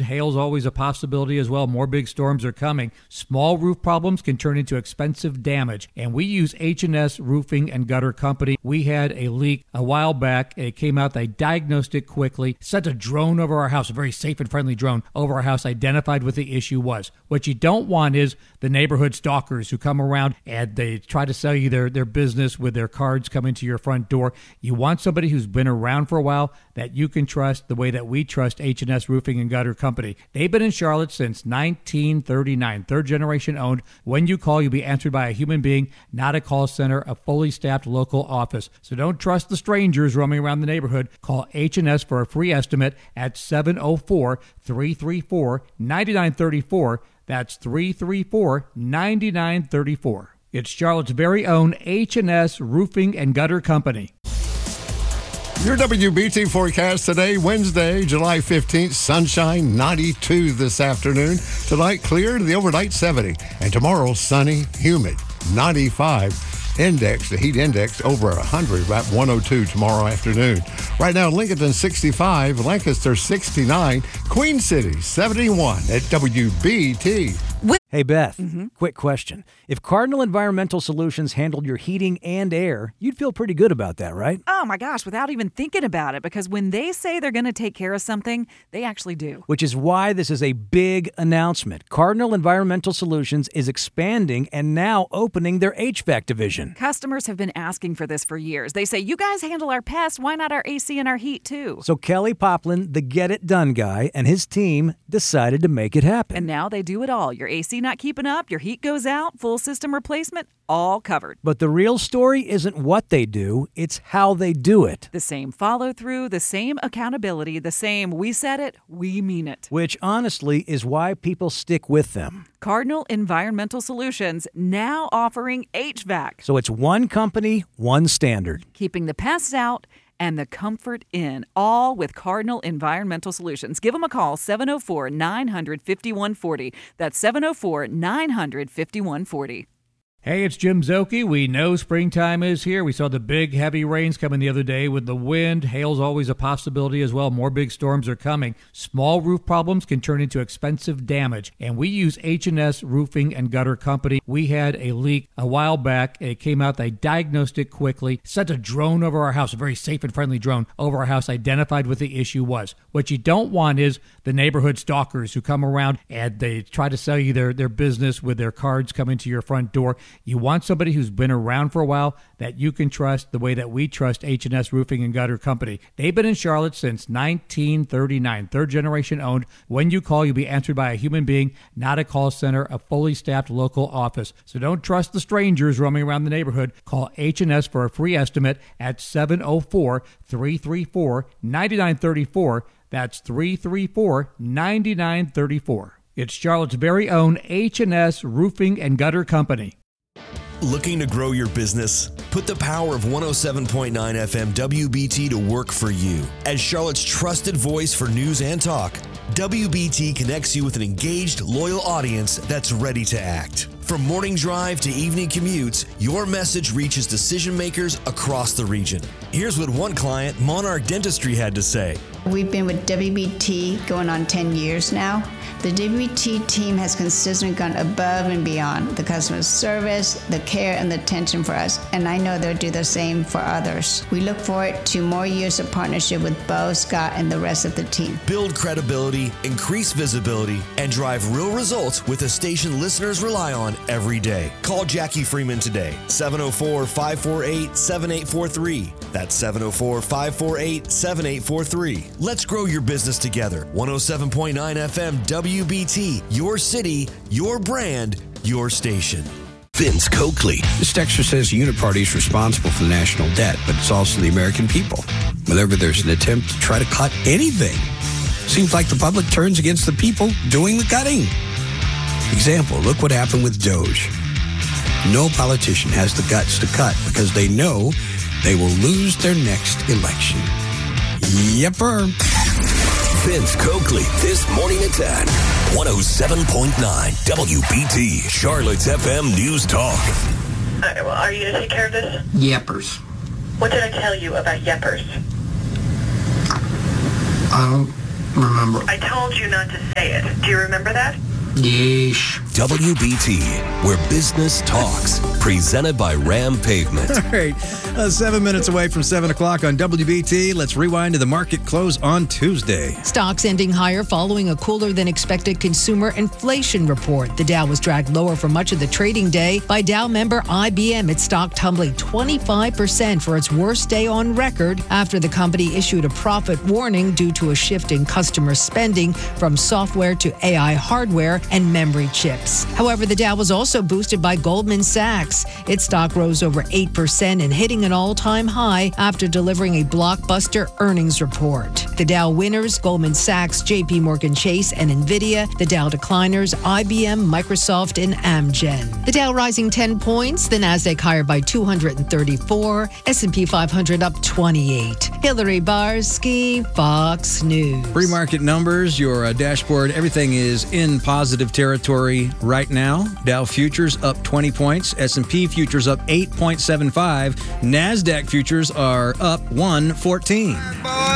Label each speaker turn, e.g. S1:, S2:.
S1: hail's always a possibility as well. More big storms are coming. Small roof problems can turn into expensive damage. And we use H&S Roofing and Gutter Company. We had a leak a while back. It came out. They diagnosed it quickly. Sent a drone over our house, a very safe and friendly drone over our house, identified what the issue was. What you don't want is the neighborhood stalkers who come around and they try to sell you their business with their cards coming to your front door. You want somebody who's been around for a while that you can trust the way that we trust H&S Roofing and Gutter Company. They've been in Charlotte since 1939, third generation owned. When you call, you'll be answered by a human being, not a call center, a fully staffed local office. So don't trust the strangers roaming around the neighborhood. Call H&S for a free estimate at 704-334-9934. That's 334-9934. It's Charlotte's very own H&S Roofing and Gutter Company.
S2: Your WBT forecast today, Wednesday, July 15th, sunshine, 92 this afternoon. Tonight, clear, the overnight 70. And tomorrow, sunny, humid, 95. The heat index over 100, about 102 tomorrow afternoon. Right now, Lincoln 65, Lancaster 69, Queen City 71 at WBT.
S3: Hey, Beth, quick question. If Cardinal Environmental Solutions handled your heating and air, you'd feel pretty good about that, right?
S4: Oh, my gosh, without even thinking about it, because when they say they're going to take care of something, they actually do.
S3: Which is why this is a big announcement. Cardinal Environmental Solutions is expanding and now opening their HVAC division.
S4: Customers have been asking for this for years. They say, you guys handle our pests, why not our AC and our heat too?
S3: So Kelly Poplin, the get-it-done guy, and his team decided to make it happen.
S4: And now they do it all. Your AC not keeping up, your heat goes out, full system replacement, all covered.
S3: But the real story isn't what they do, it's how they do it.
S4: The same follow-through, the same accountability, the same we said it, we mean it.
S3: Which honestly is why people stick with them.
S4: Cardinal Environmental Solutions now offering HVAC.
S3: So it's one company, one standard.
S4: Keeping the pests out and the comfort in, all with Cardinal Environmental Solutions. Give them a call, 704-900-5140. That's 704-900-5140.
S1: Hey, it's Jim Zoki. We know springtime is here. We saw the big, heavy rains coming the other day with the wind. Hail's always a possibility as well. More big storms are coming. Small roof problems can turn into expensive damage. And we use H&S Roofing and Gutter Company. We had a leak a while back. It came out. They diagnosed it quickly. Sent a drone over our house, a very safe and friendly drone over our house, identified what the issue was. What you don't want is the neighborhood stalkers who come around and they try to sell you their business with their cards coming to your front door. You want somebody who's been around for a while that you can trust the way that we trust H&S Roofing and Gutter Company. They've been in Charlotte since 1939, third generation owned. When you call, you'll be answered by a human being, not a call center, a fully staffed local office. So don't trust the strangers roaming around the neighborhood. Call H&S for a free estimate at 704-334-9934. That's 334-9934. It's Charlotte's very own H&S Roofing and Gutter Company.
S5: Looking to grow your business? Put the power of 107.9 FM WBT to work for you. As Charlotte's trusted voice for news and talk, WBT connects you with an engaged, loyal audience that's ready to act. From morning drive to evening commutes, your message reaches decision makers across the region. Here's what one client, Monarch Dentistry, had to say.
S6: We've been with WBT going on 10 years now. The WBT team has consistently gone above and beyond the customer service, the care, and the attention for us, and I know they'll do the same for others. We look forward to more years of partnership with Bo, Scott, and the rest of the team.
S5: Build credibility, increase visibility, and drive real results with a station listeners rely on every day. Call Jackie Freeman today, 704-548-7843. That's 704-548-7843. Let's grow your business together. 107.9 FM WBT, your city, your brand, your station.
S7: Vince Coakley. This texter says Uniparty is responsible for the national debt, but it's also the American people. Whenever there's an attempt to try to cut anything, seems like the public turns against the people doing the cutting. Example, look what happened with Doge. No politician has the guts to cut because they know they will lose their next election. Yepper.
S8: Vince Coakley, this morning at 10. 107.9 WBT, Charlotte's FM News Talk.
S9: Well, are you going to take care of this?
S10: Yeppers.
S9: What did I tell you about Yeppers?
S10: remember.
S9: I told you not to say it. Do you remember that?
S10: Yeesh.
S8: WBT, where business talks. Presented by Ram Pavement.
S11: All right, 7 minutes away from 7 o'clock on WBT. Let's rewind to the market close on Tuesday.
S12: Stocks ending higher following a cooler than expected consumer inflation report. The Dow was dragged lower for much of the trading day by Dow member IBM. Its stock tumbling 25% for its worst day on record after the company issued a profit warning due to a shift in customer spending from software to AI hardware and memory chips. However, the Dow was also boosted by Goldman Sachs. Its stock rose over 8% and hitting an all-time high after delivering a blockbuster earnings report. The Dow winners, Goldman Sachs, JP Morgan Chase, and NVIDIA. The Dow decliners, IBM, Microsoft, and Amgen. The Dow rising 10 points, the Nasdaq higher by 234, S&P 500 up 28. Hillary Barsky, Fox News.
S11: Pre-market numbers, your dashboard, everything is in positive territory right now. Dow futures up 20 points, S&P futures up 8.75, NASDAQ futures are up 114.